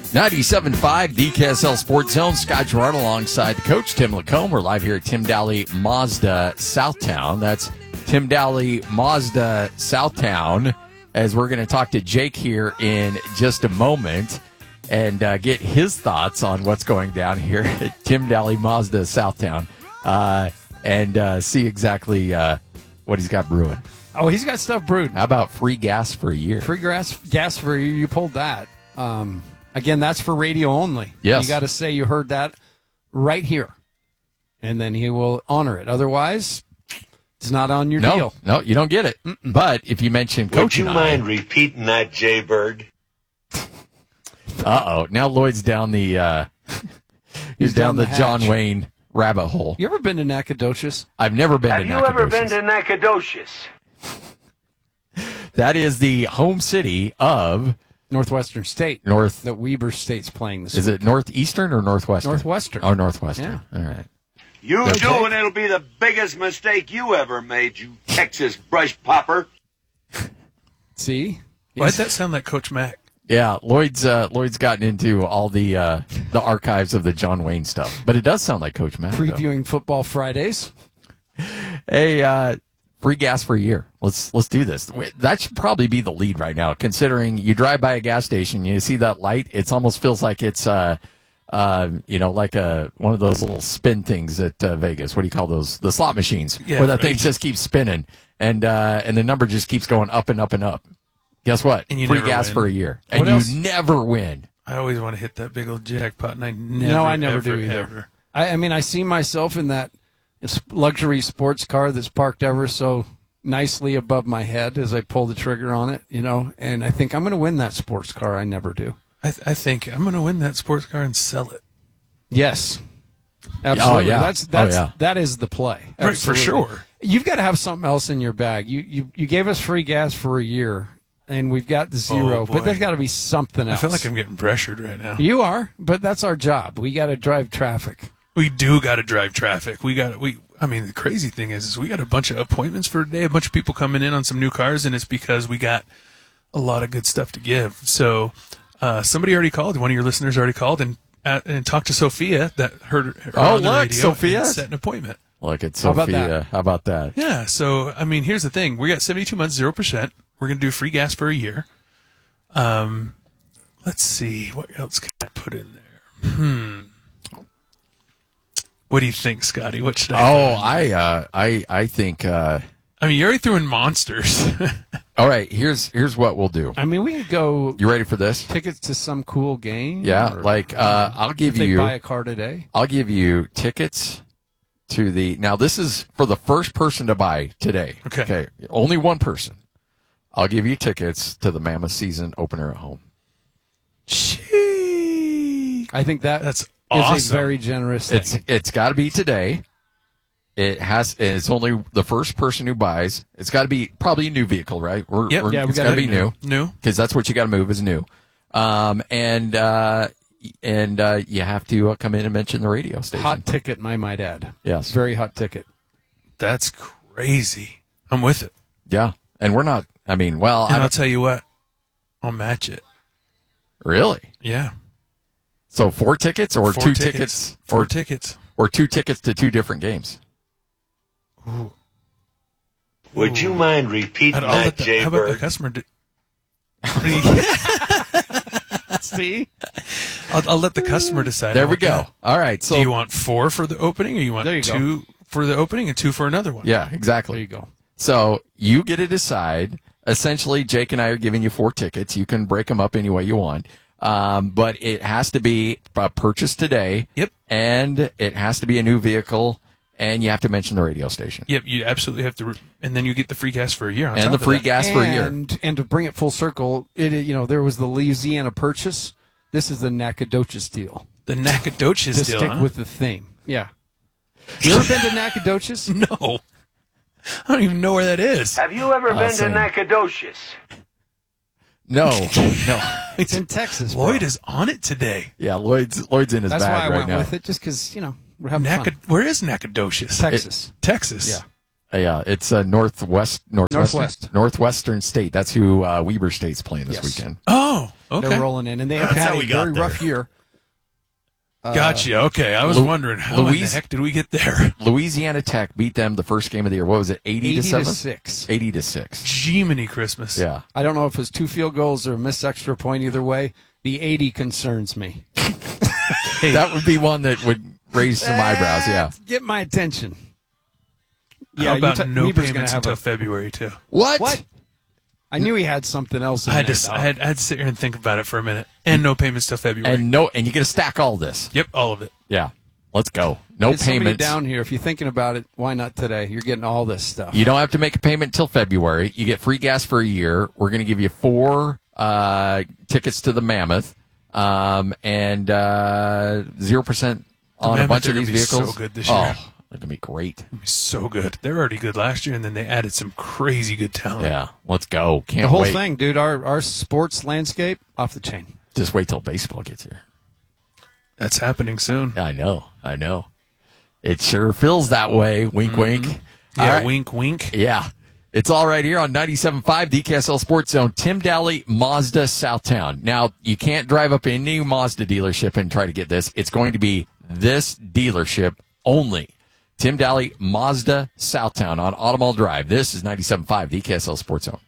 97.5 DKSL Sports Zone. Scott Gerard alongside the coach, Tim Lacombe. We're live here at Tim Daly Mazda Southtown. That's Tim Daly Mazda Southtown, as we're going to talk to Jake here in just a moment and get his thoughts on what's going down here at Tim Daly Mazda Southtown and see exactly what he's got brewing. Oh, he's got stuff brewed. How about free gas for a year? Free gas for a year. You pulled that. Again, that's for radio only. Yes. You got to say you heard that right here, and then he will honor it. Otherwise, it's not on your deal. No, you don't get it. Mm-mm. But if you mention Coach, would you mind repeating that, Jaybird? Uh-oh. Now Lloyd's down the he's down the John Wayne rabbit hole. You ever been to Nacogdoches? I've never been to Nacogdoches. Have you ever been to Nacogdoches? That is the home city of Northwestern State. The Weber State's playing this Is week. it Northeastern or Northwestern? Northwestern. Oh, Northwestern. Yeah. All right. You do, and it'll be the biggest mistake you ever made, you Texas brush popper. See? Why'd that sound like Coach Mack? Yeah, Lloyd's gotten into all the archives of the John Wayne stuff, but it does sound like Coach Mack. Previewing Football Fridays. Hey, free gas for a year. Let's do this. That should probably be the lead right now, considering you drive by a gas station, you see that light. It almost feels like it's like one of those little spin things at Vegas. What do you call those? The slot machines, where that thing just keeps spinning, and the number just keeps going up and up and up. Guess what? And you free never gas win. for a year, and you never win. I always want to hit that big old jackpot, and I never do either. Ever. I mean, I see myself in that luxury sports car that's parked ever so nicely above my head as I pull the trigger on it, and I think I'm going to win that sports car. I never do. I think I'm going to win that sports car and sell it. Yes. Absolutely. Oh, yeah. That is the play. Absolutely. Right, for sure. You've got to have something else in your bag. You gave us free gas for a year, and we've got the zero, but there's got to be something else. I feel like I'm getting pressured right now. You are, but that's our job. We got to drive traffic. We do got to drive traffic. I mean, the crazy thing is we got a bunch of appointments for today, a bunch of people coming in on some new cars, and it's because we got a lot of good stuff to give. So somebody already called. One of your listeners already called and talked to Sophia that heard her on the radio Sophia and set an appointment. Look at Sophia. How about that? Yeah. So, I mean, here's the thing. We got 72 months, 0%. We're going to do free gas for a year. Let's see. What else can I put in there? What do you think, Scotty? What should I I think I mean, you already threw in monsters. all right, here's what we'll do. I mean, we could go. You ready for this? Tickets to some cool game? Yeah, I'll give if they you buy a car today. I'll give you tickets to now this is for the first person to buy today. Okay. Only one person. I'll give you tickets to the Mammoth season opener at home. I think that's awesome. Is a very generous thing. It's got to be today. It's only the first person who buys. It's got to be probably a new vehicle, right? It's got to be new. New. Because that's what you got to move is new. And you have to come in and mention the radio station. Hot ticket, I might add. Yes. Very hot ticket. That's crazy. I'm with it. Yeah. And we're not, I'll tell you what, I'll match it. Really? Yeah. So 4 tickets or 4 2 tickets? 4 tickets. Or 2 tickets to 2 different games? Ooh. Would you mind repeating that, Jaybird? How about the customer? See? I'll let the customer decide. There we go. All right. So do you want 4 for the opening, or you want 2 for the opening and 2 for another one? Yeah, exactly. There you go. So you get to decide. Essentially, Jake and I are giving you 4 tickets. You can break them up any way you want. But it has to be purchased today. Yep. And it has to be a new vehicle, and you have to mention the radio station. Yep, you absolutely have to, and then you get the free gas for a year. And the free gas for a year. And to bring it full circle, there was the Louisiana Purchase. This is the Nacogdoches deal. The Nacogdoches deal, stick with the theme. Yeah. You ever been to Nacogdoches? No. I don't even know where that is. Have you ever been to Nacogdoches? No. It's in Texas. Lloyd is on it today. Yeah, Lloyd's in his bag right now. That's why I went with it, just because, we're having fun. Where is Nacogdoches? Texas. Texas. Yeah. Yeah, it's northwestern state. That's who Weber State's playing this weekend. Oh, Okay. They're rolling in, and they have That's had how a we got very there. rough year. Gotcha. Okay. I was wondering how in the heck did we get there? Louisiana Tech beat them the first game of the year. What was it? 80 to 7? 6. 80-6. Jiminy Christmas. Yeah. I don't know if it was 2 field goals or a missed extra point. Either way, the 80 concerns me. Hey, That would be one that would raise some eyebrows. Yeah. Get my attention. how about no Weber's gonna payments have until February too? What? I knew he had something else in I had there, to dog. I had to sit here and think about it for a minute. And no payments till February. And you get to stack all this. Yep, all of it. Yeah. Let's go. No Get somebody payments. down here. If you're thinking about it, why not today? You're getting all this stuff. You don't have to make a payment till February. You get free gas for a year. We're going to give you 4 tickets to the Mammoth, and 0% on a Mammoth bunch are of gonna these be vehicles. so good this year. Oh, they're going to be great. So good. They're already good last year, and then they added some crazy good talent. Yeah, let's go. Can't The whole wait. thing, dude. Our sports landscape off the chain. Just wait till baseball gets here. That's happening soon. I know. It sure feels that way. Wink, wink. All Yeah, right. wink, wink. Yeah. It's all right here on 97.5 DKSL Sports Zone, Tim Daly, Mazda, Southtown. Now, you can't drive up any Mazda dealership and try to get this. It's going to be this dealership only. Tim Daly, Mazda, Southtown on Automall Drive. This is 97.5 DKSL Sports Zone.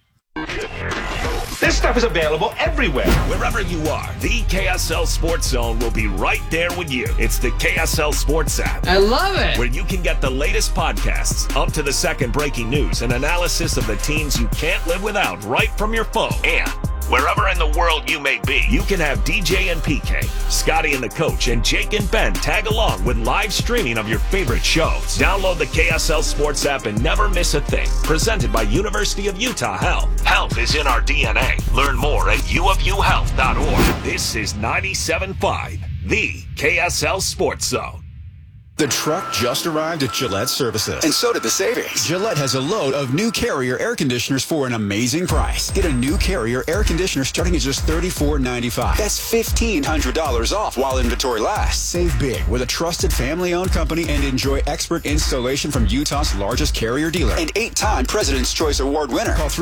This stuff is available everywhere. Wherever you are, the KSL Sports Zone will be right there with you. It's the KSL Sports app. I love it. Where you can get the latest podcasts, up to the second breaking news, and analysis of the teams you can't live without right from your phone. And wherever in the world you may be, you can have DJ and PK, Scotty and the Coach, and Jake and Ben tag along with live streaming of your favorite shows. Download the KSL Sports app and never miss a thing. Presented by University of Utah Health. Health is in our DNA. Learn more at uofuhealth.org. This is 97.5, the KSL Sports Zone. The truck just arrived at Gillette Services. And so did the savings. Gillette has a load of new Carrier air conditioners for an amazing price. Get a new Carrier air conditioner starting at just $34.95. That's $1,500 off while inventory lasts. Save big with a trusted family-owned company and enjoy expert installation from Utah's largest Carrier dealer. And 8-time President's Choice Award winner. Call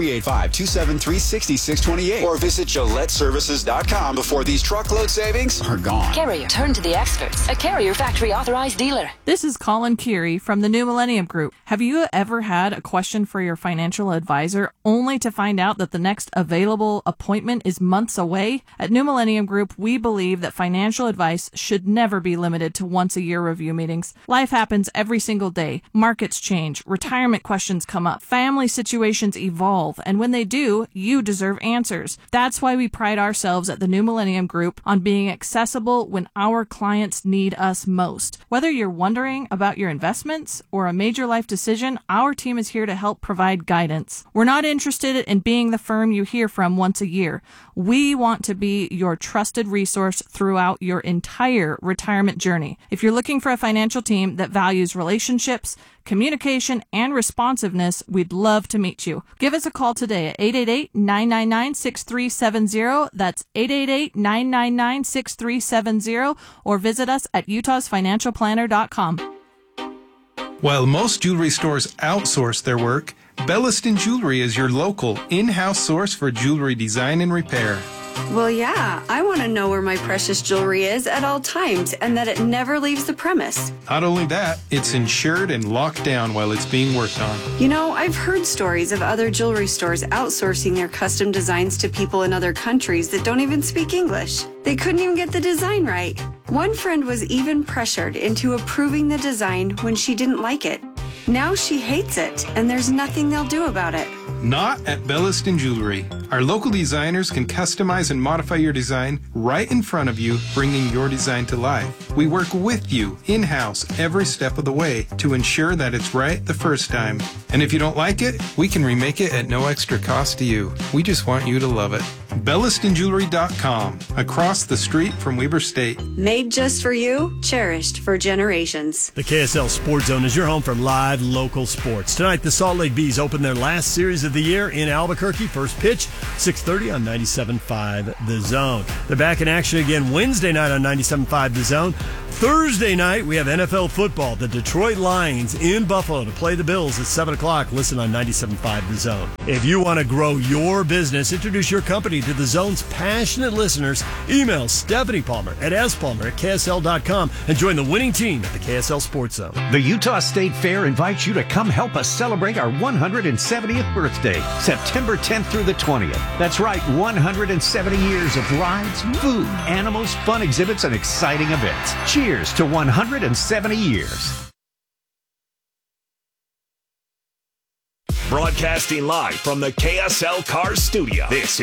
385-273-6628 or visit GilletteServices.com before these truckload savings are gone. Carrier, turn to the experts. A Carrier factory authorized dealer. This is Colin Curie from the New Millennium Group. Have you ever had a question for your financial advisor only to find out that the next available appointment is months away? At New Millennium Group, we believe that financial advice should never be limited to once-a-year review meetings. Life happens every single day. Markets change, retirement questions come up, family situations evolve, and when they do, you deserve answers. That's why we pride ourselves at the New Millennium Group on being accessible when our clients need us most. Whether you're wondering about your investments or a major life decision, our team is here to help provide guidance. We're not interested in being the firm you hear from once a year. We want to be your trusted resource throughout your entire retirement journey. If you're looking for a financial team that values relationships, communication, and responsiveness, we'd love to meet you. Give us a call today at 888-999-6370. That's 888-999-6370, or visit us at utahsfinancialplanner.com. While most jewelry stores outsource their work, Belliston Jewelry is your local, in-house source for jewelry design and repair. Well, yeah, I want to know where my precious jewelry is at all times and that it never leaves the premise. Not only that, it's insured and locked down while it's being worked on. You know, I've heard stories of other jewelry stores outsourcing their custom designs to people in other countries that don't even speak English. They couldn't even get the design right. One friend was even pressured into approving the design when she didn't like it. Now she hates it, and there's nothing they'll do about it. Not at Belliston Jewelry. Our local designers can customize and modify your design right in front of you, bringing your design to life. We work with you in-house every step of the way to ensure that it's right the first time. And if you don't like it, we can remake it at no extra cost to you. We just want you to love it. BellistonJewelry.com, across the street from Weber State. Made just for you, cherished for generations. The KSL Sports Zone is your home for live local sports. Tonight, the Salt Lake Bees open their last series of the year in Albuquerque. First pitch, 6:30 on 97.5 The Zone. They're back in action again Wednesday night on 97.5 The Zone. Thursday night, we have NFL football. The Detroit Lions in Buffalo to play the Bills at 7 o'clock. Listen on 97.5 The Zone. If you want to grow your business, introduce your company to to the Zone's passionate listeners, email Stephanie Palmer at spalmer@ksl.com and join the winning team at the KSL Sports Zone. The Utah State Fair invites you to come help us celebrate our 170th birthday, September 10th through the 20th. That's right, 170 years of rides, food, animals, fun exhibits, and exciting events. Cheers to 170 years. Broadcasting live from the KSL Cars Studio. This